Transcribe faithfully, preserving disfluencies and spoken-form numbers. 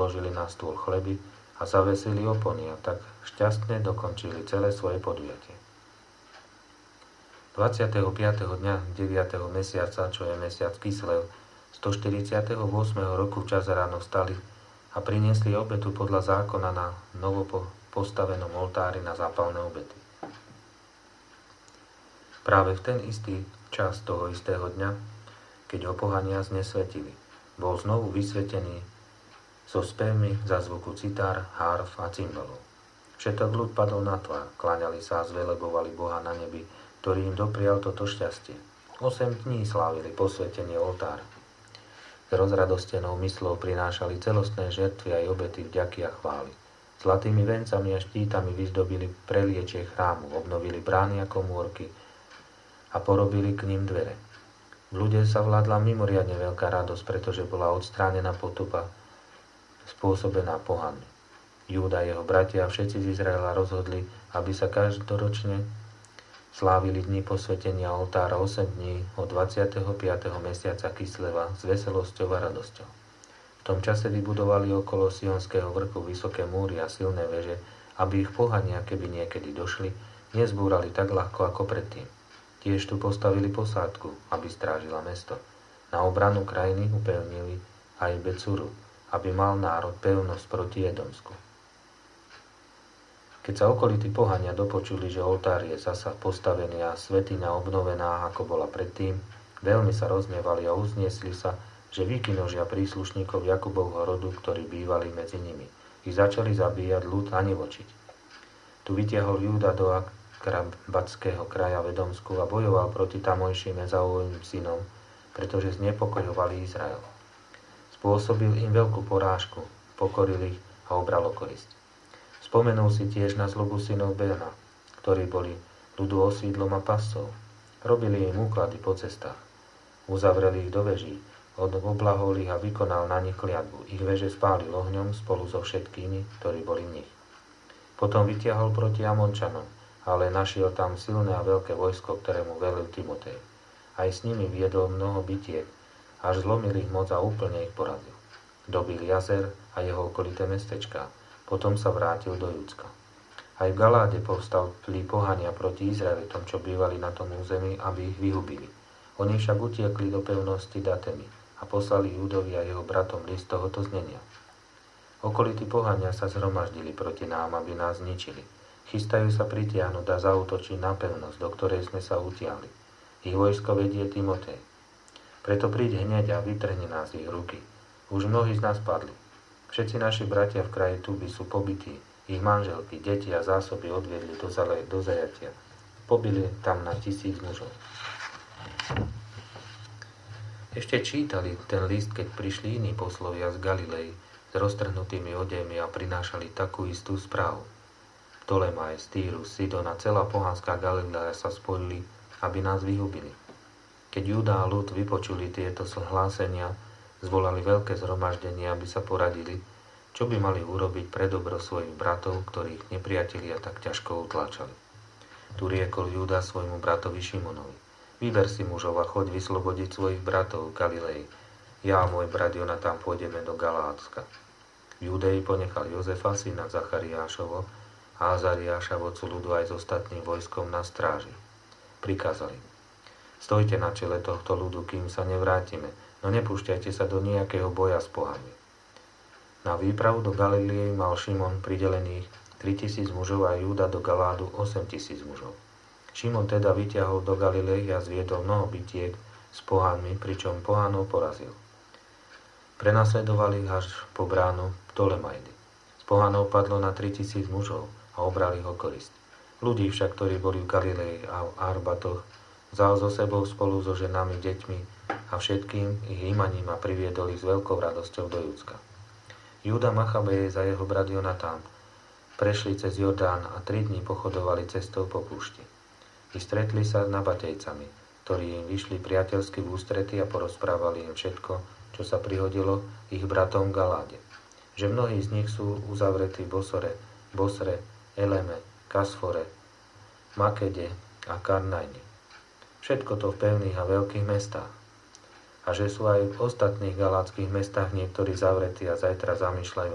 položili na stôl chleby a zavesili opony a tak šťastne dokončili celé svoje podujatie. dvadsiateho piateho dňa deviateho mesiaca, čo je mesiac Kislev, stoštyridsiateho ôsmeho roku včas ráno vstali a priniesli obetu podľa zákona na novo postavenom oltári na zápalné obety. Práve v ten istý čas toho istého dňa, keď ho pohania znesvetili, bol znovu vysvetený so spevmi za zvuku citár, hárf a cymbalov. Všetok ľud padol na tvár, kláňali sa a zvelebovali Boha na nebi, ktorý im doprial toto šťastie. Osem dní slávili posvetenie oltára. S rozradostenou myslou prinášali celostné žertvy aj obety vďaky a chvály. Zlatými vencami a štítami vyzdobili preliečie chrámu, obnovili brány a komórky a porobili k ním dvere. V ľude sa vládla mimoriadne veľká radosť, pretože bola odstránená potupa spôsobená pohanmi. Júda a jeho bratia a všetci z Izraela rozhodli, aby sa každoročne slávili dni posvetenia oltára osem dní od dvadsiateho piateho mesiaca Kisleva s veselosťou a radosťou. V tom čase vybudovali okolo Sionského vrchu vysoké múry a silné veže, aby ich pohania, keby niekedy došli, nezbúrali tak ľahko ako predtým. Tiež tu postavili posádku, aby strážila mesto. Na obranu krajiny upevnili aj Becuru, aby mal národ pevnosť proti Edomsku. Keď sa okolití pohania dopočuli, že oltár je zasa postavený a svätyňa obnovená, ako bola predtým, veľmi sa rozhnevali a uzniesli sa, že vykinožia príslušníkov Jakubovho rodu, ktorí bývali medzi nimi. I začali zabíjať ľud a nevočiť. Tu vytiahol Júda do Akrabatského kraja v Edomsku a bojoval proti tamojším Ezaovým synom, pretože znepokojovali Izrael. Spôsobil im veľkú porážku, pokoril ich a obral o korisť. Spomenul si tiež na zlobu synov Béna, ktorí boli ľudu osídlom a pascov. Robili im úklady po cestách. Uzavreli ich do veží, oblahol ich a vykonal na nich kliatbu. Ich veže spálil ohňom spolu so všetkými, ktorí boli v nich. Potom vytiahol proti Amončanom, ale našiel tam silné a veľké vojsko, ktorému velil Timotej. Aj s nimi viedol mnoho bitiek, až zlomil ich moc a úplne ich porazil. Dobil Jazer a jeho okolité mestečká. Potom sa vrátil do Judska. Aj v Galáde povstali pohania proti Izraelitom, čo bývali na tom území, aby ich vyhubili. Oni však utiekli do pevnosti Datemy a poslali Júdovi a jeho bratom list tohoto znenia. Okolití pohania sa zhromaždili proti nám, aby nás zničili. Chystajú sa pritiahnuť a zaútočiť na pevnosť, do ktorej sme sa utiahli. Ich vojsko vedie Timotej. Preto príď hneď a vytrhni nás ich ruky. Už mnohí z nás padli. Všetci naši bratia v kraji Tuby sú pobití, ich manželky, deti a zásoby odviedli do, zale, do zajatia. Pobili tam na tisíc mužov. Ešte čítali ten list, keď prišli iní poslovia z Galilei s roztrhnutými odejmi a prinášali takú istú správu. Ptolemaj, Týrus, Sidon a celá pohanská Galilea sa spojili, aby nás vyhubili. Keď Júda a ľud vypočuli tieto hlásenia, zvolali veľké zhromaždenie, aby sa poradili, čo by mali urobiť pre dobro svojich bratov, ktorých nepriatelia tak ťažko utláčali. Tu riekol Júda svojmu bratovi Šimonovi: Vyber si mužov a choď vyslobodiť svojich bratov v Galilei. Ja a môj brat Jonatán pôjdeme do Galátska. V Júdei ponechal Jozefa, syna Zachariášovo, a Azariáša, vodcu ľudu, aj s ostatným vojskom na stráži. Prikázali: Stojte na čele tohto ľudu, kým sa nevrátime, no nepúšťajte sa do nejakého boja s pohami. Na výpravu do Galilei mal Šimon pridelených tritisíc mužov a Júda do Galádu osemtisíc mužov. Šimon teda vyťahol do Galilei a zviedol mnoho bitiek s pohánmi, pričom pohánov porazil. Prenasledovali až po bránu Ptolemajdy. Z pohánov padlo na tritisíc mužov a obrali ho korist. Ľudí však, ktorí boli v Galilei a v Arbatoch, vzal so sebou spolu so ženami, deťmi a všetkým ich imaním a priviedol ich s veľkou radosťou do Judska. Júda, Machabej a jeho brat Jonatán prešli cez Jordán a tri dni pochodovali cestou po púšti. I stretli sa s Nabatejcami, ktorí im vyšli priateľsky v ústrety a porozprávali im všetko, čo sa prihodilo ich bratom v Galáde. Že mnohí z nich sú uzavretí v Bosore, Bosre, Eleme, Kasfore, Makede a Karnajne. Všetko to v pevných a veľkých mestách. A že sú aj v ostatných galátskych mestách niektorí zavretí a zajtra zamýšľajú